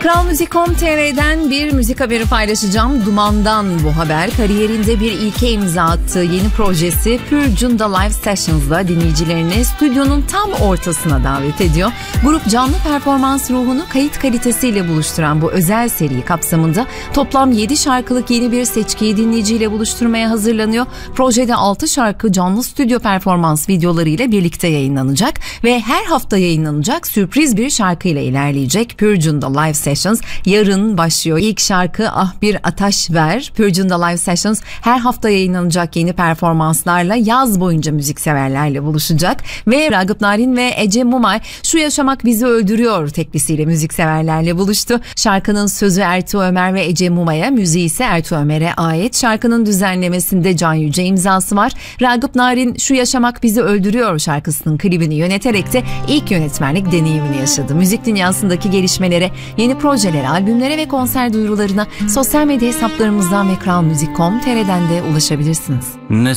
Kral Müzik.com.tr'den bir müzik haberi paylaşacağım. Duman'dan bu haber. Kariyerinde bir ilke imza attığı yeni projesi Pure Junda Live Sessions'la dinleyicilerini stüdyonun tam ortasına davet ediyor. Grup canlı performans ruhunu kayıt kalitesiyle buluşturan bu özel seri kapsamında toplam 7 şarkılık yeni bir seçkiyi dinleyiciyle buluşturmaya hazırlanıyor. Projede 6 şarkı canlı stüdyo performans videolarıyla birlikte yayınlanacak ve her hafta yayınlanacak sürpriz bir şarkıyla ilerleyecek Pure Junda Live Sessions yarın başlıyor. İlk şarkı Ah Bir Ataş Ver. Pure Junda Live Sessions her hafta yayınlanacak yeni performanslarla yaz boyunca müzikseverlerle buluşacak ve Ragıp Narin ve Ece Mumay Şu Yaşamak Bizi Öldürüyor teklisiyle müzikseverlerle buluştu. Şarkının sözü Ertuğ Ömer ve Ece Mumay'a, müziği ise Ertuğ Ömer'e ait. Şarkının düzenlemesinde Can Yüce imzası var. Ragıp Narin Şu Yaşamak Bizi Öldürüyor şarkısının klibini yöneterek de ilk yönetmenlik deneyimini yaşadı. Müzik dünyasındaki gelişmelere, yeni projelere, albümlere ve konser duyurularına sosyal medya hesaplarımızdan ve kralmuzik.com.tr'den de ulaşabilirsiniz. Ne